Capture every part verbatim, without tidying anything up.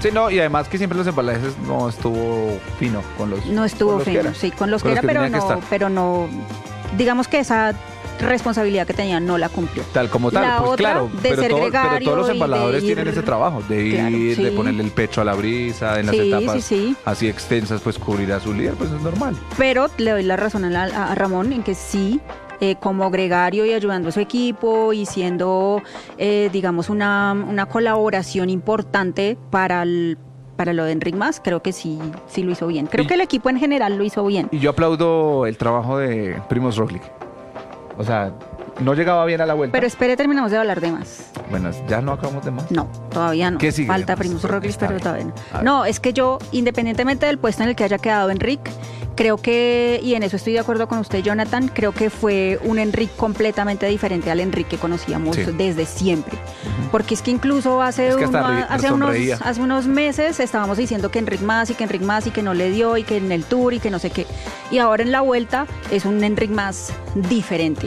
Sí, no, y además que siempre los embalajes no estuvo fino con los No estuvo con los fino, que era. sí, con los Con que los era, que pero tenía que no, estar. pero no, digamos que esa responsabilidad que tenía no la cumplió. Tal como tal, La pues otra, claro, de pero, ser todo- pero gregario todos los y de embaladores ir- tienen ese trabajo, de ir, Claro, de sí. ponerle el pecho a la brisa, en las Sí, etapas sí, sí. así extensas, pues cubrir a su líder, pues es normal. Pero le doy la razón a, la- a Ramón en que sí, eh, como gregario y ayudando a su equipo y siendo, eh, digamos, una, una colaboración importante para el, para lo de Enric Mas, creo que sí, sí lo hizo bien. Creo Y- que el equipo en general lo hizo bien. Y yo aplaudo el trabajo de Primoz Roglic. O sea, no llegaba bien a la vuelta. Pero espere, terminamos de hablar de más. Bueno, ya no acabamos de más. No, todavía no. ¿Qué sigue? Falta Además, Primoz porque Roglic, está pero bien. todavía A no. ver. No, es que yo, independientemente del puesto en el que haya quedado Enric, creo que, y en eso estoy de acuerdo con usted, Jonathan, creo que fue un Enric completamente diferente al Enric que conocíamos Sí. desde siempre. Porque es que incluso hace, Es que hasta uno- ri- hace, unos, sonreía. hace unos meses estábamos diciendo que Enric Mas y que Enric Mas y que no le dio y que en el Tour y que no sé qué. Y ahora en la vuelta es un Enric Mas diferente.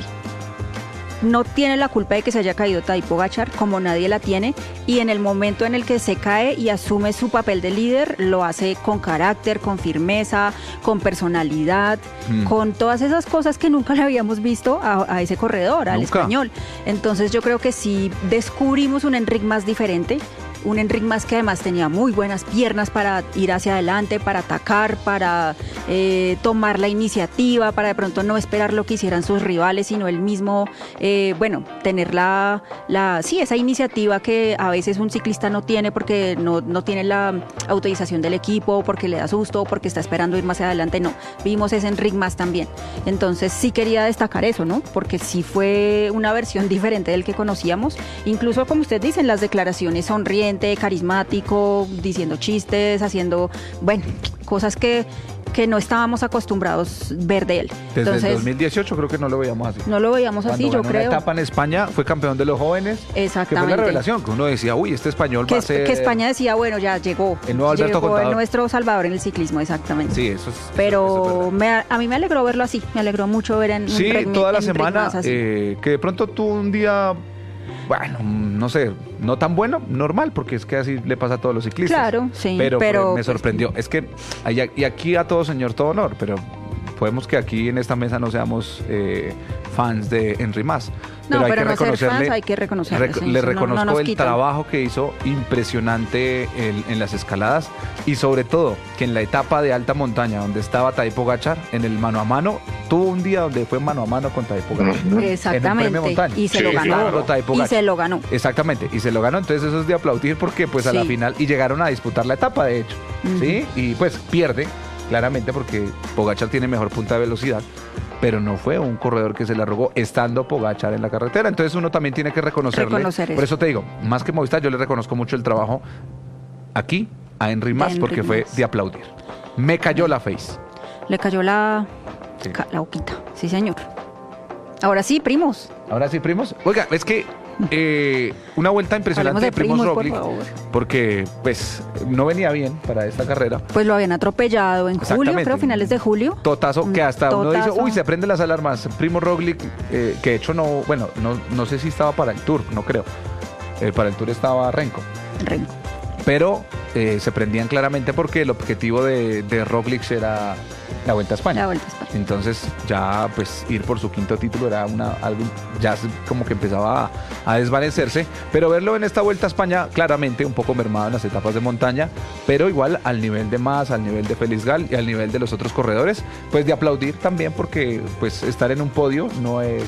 No tiene la culpa de que se haya caído Tadej Pogačar, como nadie la tiene, y en el momento en el que se cae y asume su papel de líder, lo hace con carácter, con firmeza, con personalidad, Mm. con todas esas cosas que nunca le habíamos visto a, a ese corredor, al Nunca. español. Entonces yo creo que sí descubrimos un Enric Mas diferente, un Enric Mas que además tenía muy buenas piernas para ir hacia adelante, para atacar, para eh, tomar la iniciativa, para de pronto no esperar lo que hicieran sus rivales, sino él mismo, eh, bueno, tener la, la, sí, esa iniciativa que a veces un ciclista no tiene porque no, no tiene la autorización del equipo, porque le da susto, porque está esperando ir más adelante, no. Vimos ese Enric Mas también. Entonces sí quería destacar eso, ¿no? Porque sí fue una versión diferente del que conocíamos. Incluso, como usted dice, en las declaraciones sonriente, carismático, diciendo chistes, haciendo, bueno, cosas que, que no estábamos acostumbrados ver de él. Desde Entonces, el dos mil dieciocho creo que no lo veíamos así. no lo veíamos así, Cuando yo ganó creo. una etapa en España, fue campeón de los jóvenes. Que fue Exactamente. la revelación, que uno decía, uy, este español Que, va a es- ser... que España decía, bueno, ya llegó. El nuevo Alberto llegó Contador. nuestro Salvador en el ciclismo, exactamente. Sí, eso es... Pero eso es verdad. me- a mí me alegró verlo así, me alegró mucho ver en Sí, en toda la en Enric semana, Mas así. eh, que de pronto tuvo un día, bueno, no sé, no tan bueno, normal, porque es que así le pasa a todos los ciclistas. Claro, sí, Pero, pero, pues, me pues, sorprendió. Es que, allá- y aquí a todo señor, todo honor, pero podemos que aquí en esta mesa no seamos eh, fans de Enric Mas. No, hay pero que no ser reconocerle, fans, hay que reconocerle, rec- sí, le eso no- no reconozco nos el quita. trabajo que hizo impresionante en, en las escaladas y sobre todo que en la etapa de alta montaña donde estaba Tadej Pogačar, en el mano a mano, tuvo un día donde fue mano a mano con Tadej Pogačar. En un premio Exactamente, montaña. y se Sí, lo ganó. claro. Tadej Y Pogačar. se lo ganó. Exactamente, y se lo ganó, entonces eso es de aplaudir porque pues a la Sí. final, y llegaron a disputar la etapa de hecho, Ujú. ¿sí? Y pues pierde, claramente porque Pogačar tiene mejor punta de velocidad, pero no fue un corredor que se la robó estando Pogačar en la carretera, entonces uno también tiene que reconocerle, Reconocer por eso. eso te digo, más que Movistar yo le reconozco mucho el trabajo aquí a Enric Mas Enric porque fue Mas. de aplaudir. Me cayó la face. Le cayó la, Sí. ca- la boquita, sí señor. Ahora sí, primos. Ahora sí, primos. Oiga, es que eh, una vuelta impresionante Hablemos de Primoz primos, por Roglic, favor. porque pues no venía bien para esta carrera. Pues lo habían atropellado en julio, Exactamente. creo, finales de julio. Totazo, que hasta uno dice, Totazo. uy, se prenden las alarmas. Primo Roglic, eh, que de hecho no, bueno, no, no sé si estaba para el Tour, no creo. Eh, para el Tour estaba Renko. Renko. Pero eh, se prendían claramente porque el objetivo de, de Roglic era la Vuelta a España. La Vuelta a España. Entonces ya pues ir por su quinto título era una, algo ya se- como que empezaba a, a desvanecerse, pero verlo en esta Vuelta a España claramente un poco mermado en las etapas de montaña, pero igual al nivel de Mas, al nivel de Félix Gal y al nivel de los otros corredores, pues de aplaudir también porque pues estar en un podio no es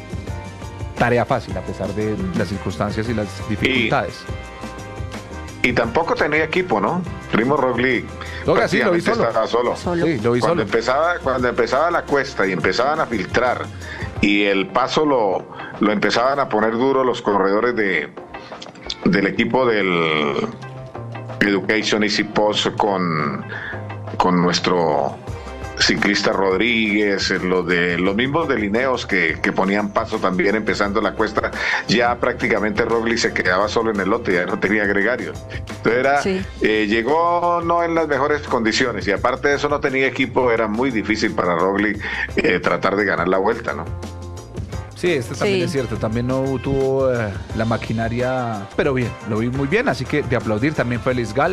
tarea fácil a pesar de las circunstancias y las dificultades. Y tampoco tenía equipo, ¿no? Primo Roglic Oiga, sí, lo vi prácticamente solo. estaba solo. Solo. Sí, lo vi Cuando solo. empezaba, cuando empezaba la cuesta y empezaban a filtrar y el paso lo, lo empezaban a poner duro los corredores de del equipo del Education Easy Post con, con nuestro ciclista Rodríguez, los de los mismos de Lineos que, que ponían paso también empezando la cuesta, ya prácticamente Roglic se quedaba solo en el lote, ya no tenía gregarios. Entonces era, Sí. eh, llegó no en las mejores condiciones y aparte de eso no tenía equipo, era muy difícil para Roglic eh, tratar de ganar la vuelta, ¿no? Sí, este también Sí. es cierto, también no tuvo eh, la maquinaria, pero bien, lo vi muy bien, así que de aplaudir también Félix Gal.